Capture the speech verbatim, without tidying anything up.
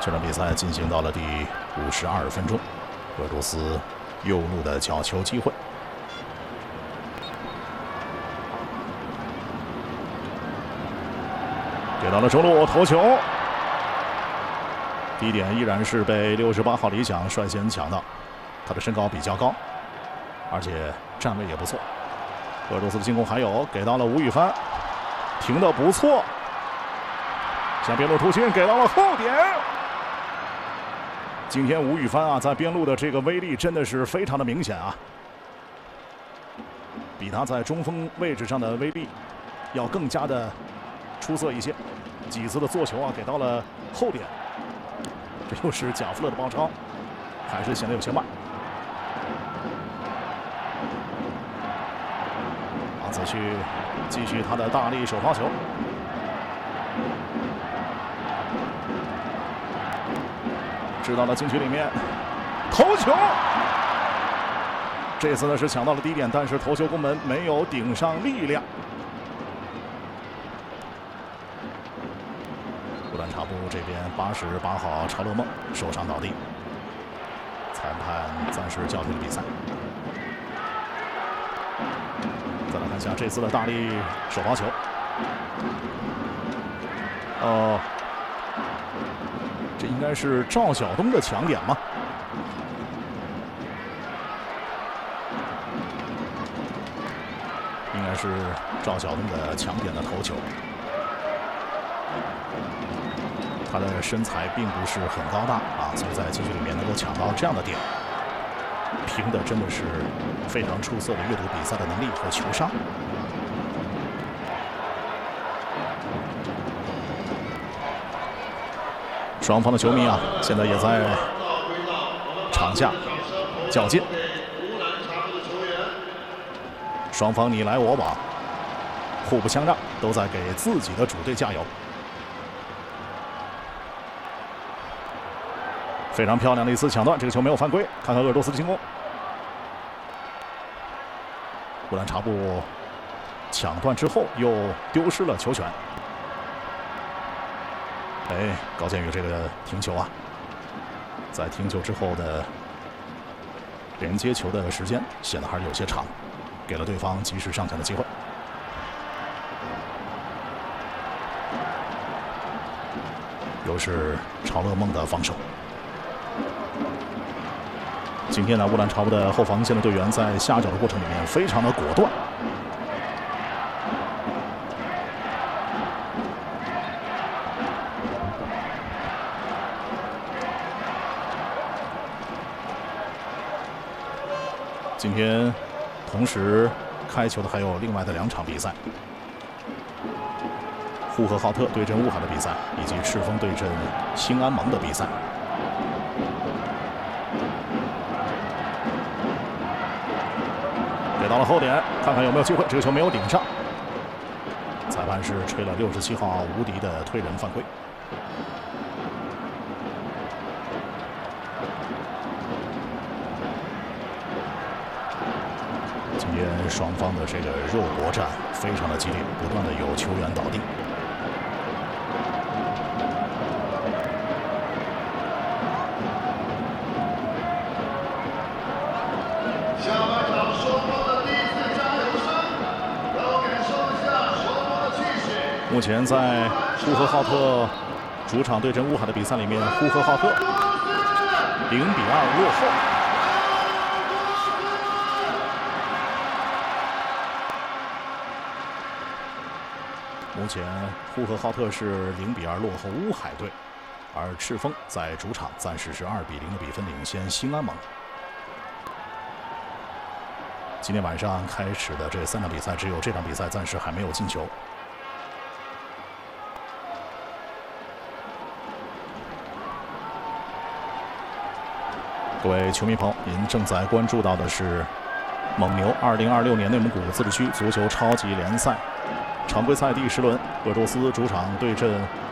这场比赛进行到了第五十二分钟，俄罗斯右路的角球机会，给到了中路头球，低点依然是被六十八号李想率先抢到，他的身高比较高，而且站位也不错。俄罗斯的进攻还有给到了吴宇帆，停得不错，向边路突进，给到了后点。今天吴宇帆啊，在边路的这个威力真的是非常的明显啊，比他在中锋位置上的威力要更加的出色一些。几次的做球啊，给到了后点，这又是贾夫勒的包抄，还是显得有些慢。王子旭继续他的大力手抛球。知道了禁区里面，头球。这次呢是抢到了低点，但是头球攻门没有顶上力量。乌兰察布这边八十八号查勒梦受伤倒地，裁判暂时叫停了比赛。再来看一下这次的大力手抛球。哦。这应该是赵晓东的抢点吗？应该是赵晓东的抢点的头球。他的身材并不是很高大啊，所以在禁区里面能够抢到这样的点，凭的真的是非常出色的阅读比赛的能力和球商。双方的球迷啊，现在也在场下较劲，双方你来我往，互不相让，都在给自己的主队加油。非常漂亮的一次抢断，这个球没有犯规。看看俄罗斯的进攻，乌兰察布抢断之后又丢失了球权。哎，高建宇这个停球啊，在停球之后的连接球的时间显得还是有些长，给了对方及时上抢的机会。又是查勒梦的防守。今天呢，乌兰察布的后防线的队员在下脚的过程里面非常的果断。今天同时开球的还有另外的两场比赛，呼和浩特对阵乌海的比赛，以及赤峰对阵兴安盟的比赛。给到了后点，看看有没有机会，这个球没有顶上，裁判是吹了六十七号吴迪的推人犯规。今天双方的这个肉搏战非常的激烈，不断的有球员倒地。 下半场双方的第一次加油声，要感受一下双方的气势。 目前在呼和浩特主场对阵乌海的比赛里面，呼和浩特零比二落后。目前呼和浩特是零比二落后乌海队，而赤峰在主场暂时是二比零的比分领先兴安盟。今天晚上开始的这三场比赛，只有这场比赛暂时还没有进球。各位球迷朋友，您正在关注到的是蒙牛二零二六年内蒙古自治区足球超级联赛常规赛第十轮，俄罗斯主场对阵